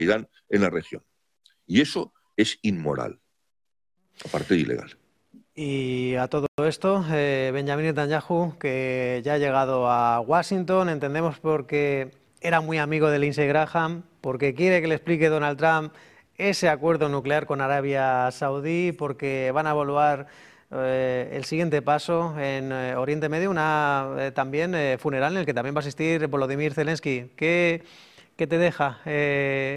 Irán en la región. Y eso es inmoral, aparte de ilegal. Y a todo esto, Benjamin Netanyahu, que ya ha llegado a Washington, entendemos porque era muy amigo de Lindsey Graham, porque quiere que le explique Donald Trump ese acuerdo nuclear con Arabia Saudí, porque van a evaluar el siguiente paso en Oriente Medio, una también funeral en el que también va a asistir Volodymyr Zelensky. ¿Qué te deja